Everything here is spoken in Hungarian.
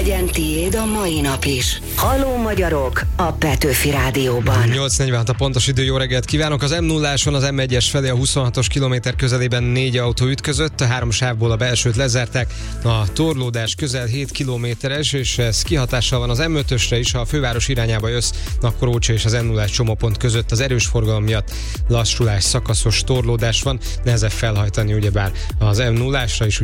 legyen tiéd a mai nap is. Halló magyarok a Petőfi Rádióban. 8:46 a pontos idő, jó reggelt kívánok! Az M0-áson az M1-es felé a 26-os kilométer közelében 4 autó ütközött, a 3 sávból a belsőt lezárták, a torlódás közel 7 kilométeres, és ez kihatással van az M5-ösre is, ha a főváros irányába jössz, akkor Ócsa és az M0-ás csomópont között az erős forgalom miatt lassulás, szakaszos torlódás van, nehezebb felhajtani ugyebár az M0-ásra is,